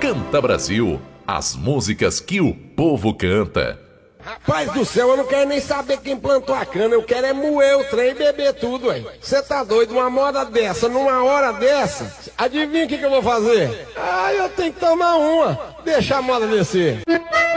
Canta Brasil, as músicas que o povo canta. Rapaz do céu, eu não quero nem saber quem plantou a cana, eu quero é moer o trem e beber tudo, ué. Você tá doido, uma moda dessa, numa hora dessa? Adivinha o que eu vou fazer? Eu tenho que tomar uma, deixa a moda descer.